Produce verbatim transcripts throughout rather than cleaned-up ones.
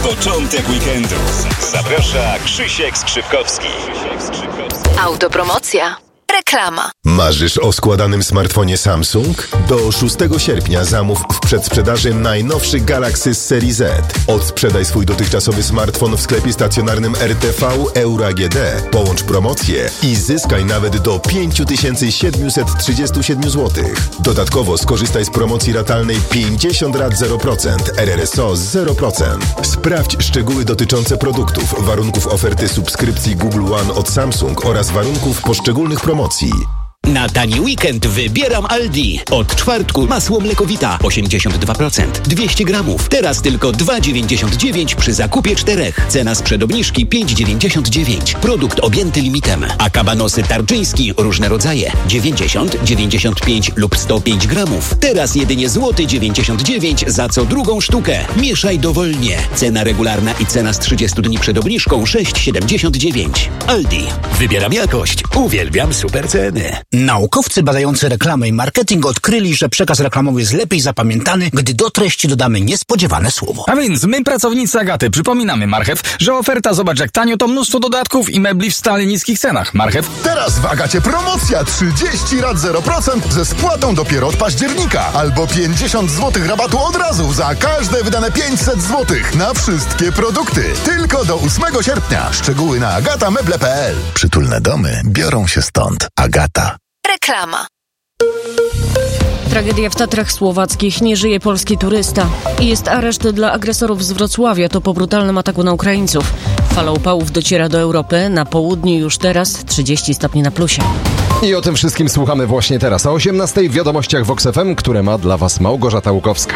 Początek weekendu. Zaprasza Krzysiek Skrzypkowski. Autopromocja. Reklama. Marzysz o składanym smartfonie Samsung? Do szóstego sierpnia zamów w przedsprzedaży najnowszy Galaxy z serii Z. Odsprzedaj swój dotychczasowy smartfon w sklepie stacjonarnym R T V Euro A G D. Połącz promocję i zyskaj nawet do pięć tysięcy siedemset trzydzieści siedem złotych. Dodatkowo skorzystaj z promocji ratalnej pięćdziesiąt rat zero procent, R R S O zero procent. Sprawdź szczegóły dotyczące produktów, warunków oferty subskrypcji Google One od Samsung oraz warunków poszczególnych promocji. Na tani weekend wybieram Aldi. Od czwartku masło mlekowita osiemdziesiąt dwa procent, dwieście gramów. Teraz tylko dwa dziewięćdziesiąt dziewięć przy zakupie czterech. Cena sprzed obniżki pięć dziewięćdziesiąt dziewięć. Produkt objęty limitem. A kabanosy tarczyński różne rodzaje dziewięćdziesiąt, dziewięćdziesiąt pięć lub sto pięć gramów. Teraz jedynie złoty dziewięćdziesiąt dziewięć za co drugą sztukę. Mieszaj dowolnie. Cena regularna i cena z trzydziestu dni przed obniżką sześć siedemdziesiąt dziewięć. Aldi. Wybieram jakość. Uwielbiam super ceny. Naukowcy badający reklamę i marketing odkryli, że przekaz reklamowy jest lepiej zapamiętany, gdy do treści dodamy niespodziewane słowo. A więc my, pracownicy Agaty, przypominamy Marchew, że oferta zobacz jak tanio to mnóstwo dodatków i mebli w stale niskich cenach. Marchew. Teraz w Agacie promocja trzydzieści rat zero procent ze spłatą dopiero od października. Albo pięćdziesiąt złotych rabatu od razu za każde wydane pięćset złotych na wszystkie produkty. Tylko do ósmego sierpnia. Szczegóły na agata meble kropka p l. Przytulne domy biorą się stąd. Agata. Reklama. Tragedia w Tatrach Słowackich. Nie żyje polski turysta. I jest areszt dla agresorów z Wrocławia. To po brutalnym ataku na Ukraińców. Fala upałów dociera do Europy. Na południu już teraz trzydzieści stopni na plusie. I o tym wszystkim słuchamy właśnie teraz. O osiemnastej w wiadomościach Vox F M, które ma dla Was Małgorzata Łukowska.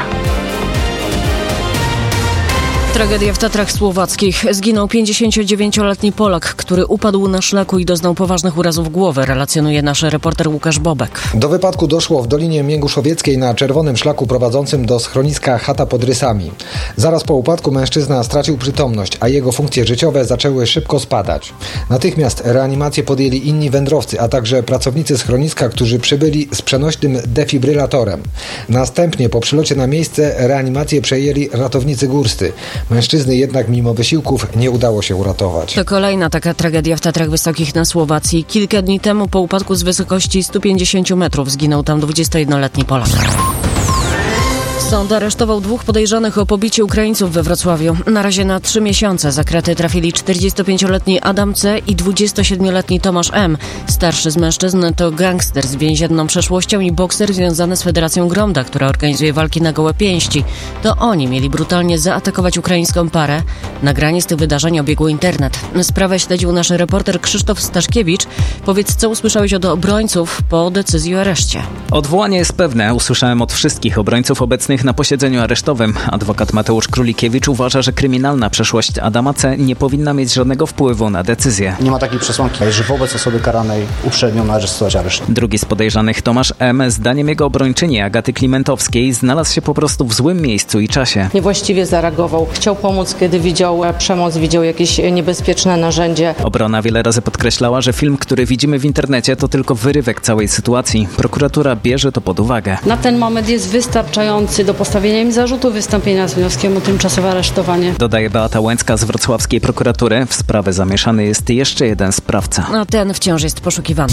Tragedia w Tatrach Słowackich. Zginął pięćdziesięciodziewięcioletni Polak, który upadł na szlaku i doznał poważnych urazów głowy, relacjonuje nasz reporter Łukasz Bobek. Do wypadku doszło w Dolinie Mięguszowieckiej na czerwonym szlaku prowadzącym do schroniska Chata pod Rysami. Zaraz po upadku mężczyzna stracił przytomność, a jego funkcje życiowe zaczęły szybko spadać. Natychmiast reanimację podjęli inni wędrowcy, a także pracownicy schroniska, którzy przybyli z przenośnym defibrylatorem. Następnie po przylocie na miejsce reanimację przejęli ratownicy górscy. Mężczyzny jednak mimo wysiłków nie udało się uratować. To kolejna taka tragedia w Tatrach Wysokich na Słowacji. Kilka dni temu po upadku z wysokości stu pięćdziesięciu metrów zginął tam dwudziestojednoletni Polak. Sąd aresztował dwóch podejrzanych o pobicie Ukraińców we Wrocławiu. Na razie na trzy miesiące za kraty trafili czterdziestopięcioletni Adam C. i dwudziestosiedmioletni Tomasz M. Starszy z mężczyzn to gangster z więzienną przeszłością i bokser związany z Federacją Gromda, która organizuje walki na gołe pięści. To oni mieli brutalnie zaatakować ukraińską parę. Nagranie z tych wydarzeń obiegło internet. Sprawę śledził nasz reporter Krzysztof Staszkiewicz. Powiedz, co usłyszałeś od obrońców po decyzji o areszcie? Odwołanie jest pewne. Usłyszałem od wszystkich obrońców obecnych na posiedzeniu aresztowym. Adwokat Mateusz Królikiewicz uważa, że kryminalna przeszłość Adama C. nie powinna mieć żadnego wpływu na decyzję. Nie ma takiej przesłanki, że wobec osoby karanej uprzednio należy stosować areszt. Drugi z podejrzanych, Tomasz M., zdaniem jego obrończyni Agaty Klimentowskiej, znalazł się po prostu w złym miejscu i czasie. Niewłaściwie zareagował. Chciał pomóc, kiedy widział przemoc, widział jakieś niebezpieczne narzędzie. Obrona wiele razy podkreślała, że film, który widzimy w internecie, to tylko wyrywek całej sytuacji. Prokuratura bierze to pod uwagę. Na ten moment jest wystarczający do postawienia im zarzutu wystąpienia z wnioskiem o tymczasowe aresztowanie. Dodaje Beata Łęcka z wrocławskiej prokuratury. W sprawę zamieszany jest jeszcze jeden sprawca. A ten wciąż jest poszukiwany.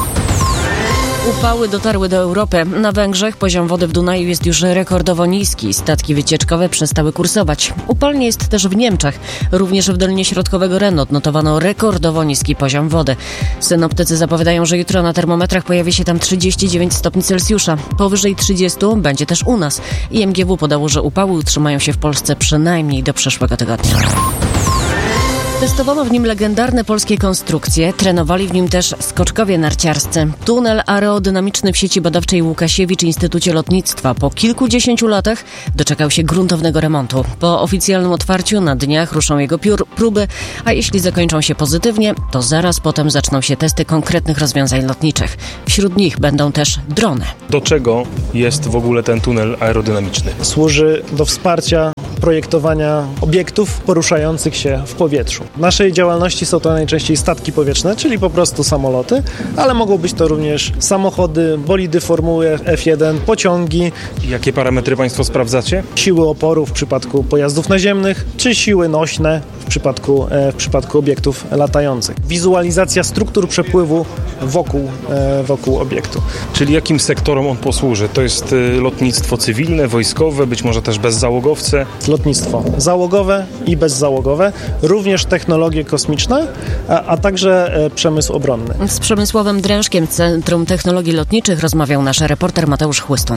Upały dotarły do Europy. Na Węgrzech poziom wody w Dunaju jest już rekordowo niski. Statki wycieczkowe przestały kursować. Upalnie jest też w Niemczech. Również w Dolinie Środkowego Renu odnotowano rekordowo niski poziom wody. Synoptycy zapowiadają, że jutro na termometrach pojawi się tam trzydzieści dziewięć stopni Celsjusza. Powyżej trzydziestu będzie też u nas. I M G W podało, że upały utrzymają się w Polsce przynajmniej do przyszłego tygodnia. Testowano w nim legendarne polskie konstrukcje, trenowali w nim też skoczkowie narciarscy. Tunel aerodynamiczny w sieci badawczej Łukasiewicz Instytucie Lotnictwa po kilkudziesięciu latach doczekał się gruntownego remontu. Po oficjalnym otwarciu na dniach ruszą jego piór, próby, a jeśli zakończą się pozytywnie, to zaraz potem zaczną się testy konkretnych rozwiązań lotniczych. Wśród nich będą też drony. Do czego jest w ogóle ten tunel aerodynamiczny? Służy do wsparcia projektowania obiektów poruszających się w powietrzu. W naszej działalności są to najczęściej statki powietrzne, czyli po prostu samoloty, ale mogą być to również samochody, bolidy Formuły F jeden, pociągi. Jakie parametry Państwo sprawdzacie? Siły oporu w przypadku pojazdów naziemnych, czy siły nośne w przypadku, w przypadku obiektów latających. Wizualizacja struktur przepływu wokół, wokół obiektu. Czyli jakim sektorom on posłuży? To jest lotnictwo cywilne, wojskowe, być może też bezzałogowce? Lotnictwo załogowe i bezzałogowe, również technologie kosmiczne, a, a także przemysł obronny. Z Przemysławem Drężkiem z Centrum Technologii Lotniczych rozmawiał nasz reporter Mateusz Chłystun.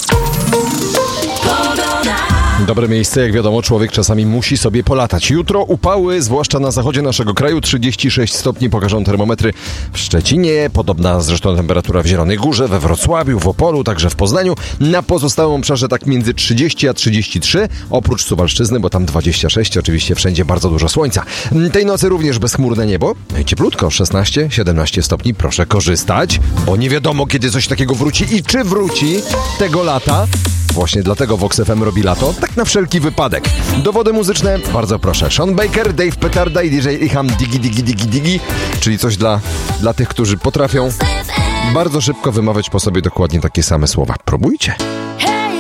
Dobre miejsce, jak wiadomo, człowiek czasami musi sobie polatać. Jutro upały, zwłaszcza na zachodzie naszego kraju, trzydzieści sześć stopni pokażą termometry w Szczecinie, podobna zresztą temperatura w Zielonej Górze, we Wrocławiu, w Opolu, także w Poznaniu. Na pozostałym obszarze tak między trzydzieści a trzydzieści trzy, oprócz Suwalszczyzny, bo tam dwadzieścia sześć, oczywiście wszędzie bardzo dużo słońca. Tej nocy również bezchmurne niebo, cieplutko, szesnaście siedemnaście stopni, proszę korzystać, bo nie wiadomo, kiedy coś takiego wróci i czy wróci tego lata. Właśnie dlatego Vox F M robi lato, tak na wszelki wypadek. Dowody muzyczne, bardzo proszę. Sean Baker, Dave Petarda i D J Iham Digi Digi Digi Digi, czyli coś dla, dla tych, którzy potrafią bardzo szybko wymawiać po sobie dokładnie takie same słowa. Próbujcie.